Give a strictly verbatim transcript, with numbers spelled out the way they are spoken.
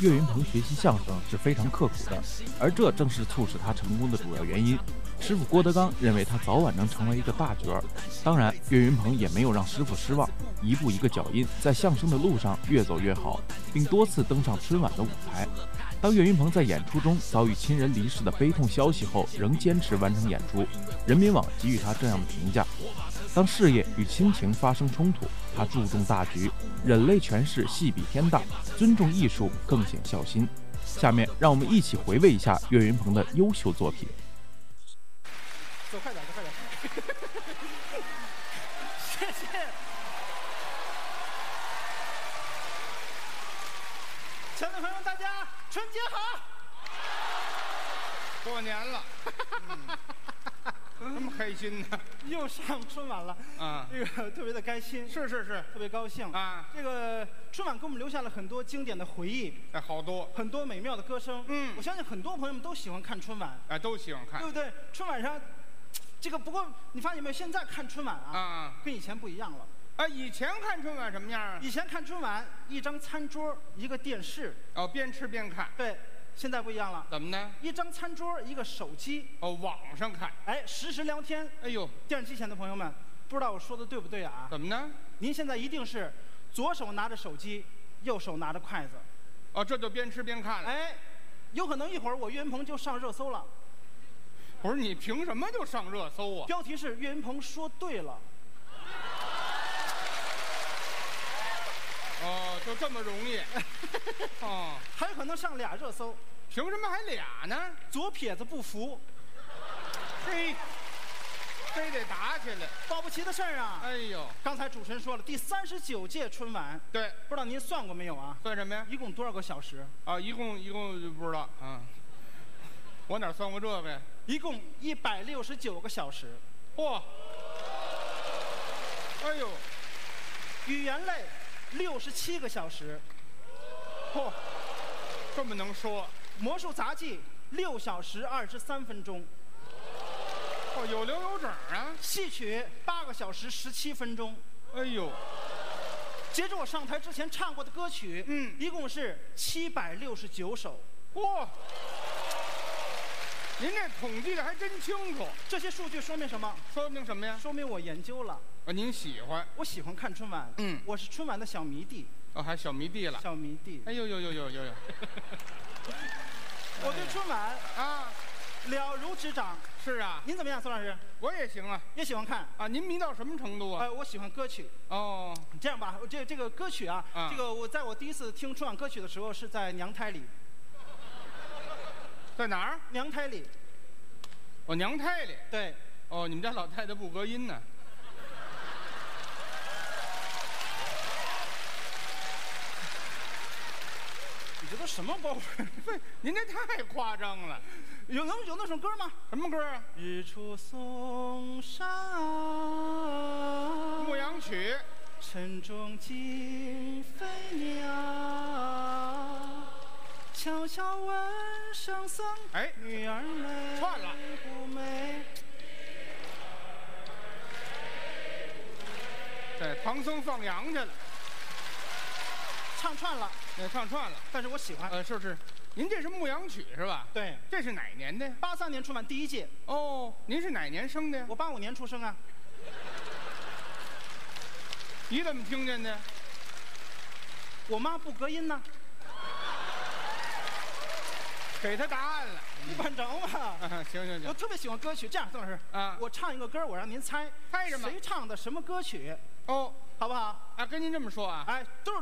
岳云鹏学习相声是非常刻苦的，而这正是促使他成功的主要原因。师傅郭德纲认为他早晚能成为一个大角儿，当然岳云鹏也没有让师傅失望，一步一个脚印，在相声的路上越走越好，并多次登上春晚的舞台。当岳云鹏在演出中遭遇亲人离世的悲痛消息后，仍坚持完成演出，人民网给予他这样的评价：当事业与亲情发生冲突，他注重大局，忍泪诠释戏比天大，尊重艺术，更显孝心。下面让我们一起回味一下岳云鹏的优秀作品。 走快点，走快点。谢谢。亲爱的朋友们，大家春节好！ 过年了，嗯、这么开心呢？ 又上春晚了啊！ 这个特别的开心， 是是是， 特别高兴啊！ 这个春晚给我们留下了很多经典的回忆， 哎，好多， 很多美妙的歌声。 嗯， 我相信很多朋友们都喜欢看春晚， 哎，都喜欢看， 对不对？春晚上，这个不过你发现没有？现在看春晚啊， 啊， 跟以前不一样了。 啊，以前看春晚什么样啊？ 以前看春晚，一张餐桌，一个电视， 哦，边吃边看。 对。现在不一样了， 怎么呢？ 一张餐桌，一个手机， 哦，网上看， 哎，实时聊天。 哎呦， 电视机前的朋友们，不知道我说的对不对啊？ 怎么呢？ 您现在一定是左手拿着手机，右手拿着筷子。 哦，这就边吃边看了。 哎，有可能一会儿我岳云鹏就上热搜了。 不是你凭什么就上热搜啊？ 标题是岳云鹏说对了。 哦，就这么容易？哦， 还有可能上俩热搜。 凭什么还俩呢？ 左撇子不服， 嘿，非得打起来， 保不齐的事儿啊！ 哎呦， 刚才主持人说了，第三十九届春晚， 对， 不知道您算过没有啊？ 算什么呀？ 一共多少个小时？ 啊，一共一共不知道啊，我哪算过这个呀？ 一共一百六十九个小时。 嚯！哎呦， 语言类六十七个小时。 嚯，这么能说。 魔术杂技六小时二十三分钟。 哦，有零有整啊。 戏曲八个小时十七分钟。 哎呦， 接着我上台之前唱过的歌曲， 嗯， 一共是七百六十九首。 哇，您这统计的还真清楚。 这些数据说明什么？ 说明什么呀？ 说明我研究了。 啊，您喜欢？ 我喜欢看春晚。 嗯， 我是春晚的小迷弟。 哦，还小迷弟了。 小迷弟。 哎呦呦呦呦呦呦！ 我对春晚啊了如指掌。 是啊。 您怎么样，宋老师？ 我也行啊。 也喜欢看啊？您迷到什么程度啊？ 呃，我喜欢歌曲。 哦。 这样吧，这这个歌曲啊， 啊这个我在我第一次听春晚歌曲的时候是在娘胎里。 在哪儿？ 娘胎里。 哦，娘胎里。 对。 哦，你们家老太太不隔音呢。 你这都什么包袱？ 不是，您这太夸张了。 有能有那首歌吗？ 什么歌啊？ 日出嵩山， 牧羊曲。 晨钟惊飞鸟，悄悄问圣僧， 哎， 女儿美串了不美？ 对，唐僧放羊去了。 唱串了， 呃，唱串了， 但是我喜欢。 呃，是是，您这是牧羊曲是吧？ 对， 这是哪年的？ 八三年春晚第一届。 哦，您是哪年生的呀？ 我八五年出生啊。 你怎么听见的？ 我妈不隔音呢。 给他答案了， 你管着吗？ 啊、行行行， 我特别喜欢歌曲。这样，邓老师， 啊， 我唱一个歌，我让您猜， 猜什么？ 谁唱的什么歌曲？ 哦， 好不好？ 啊，跟您这么说啊， 哎，都是。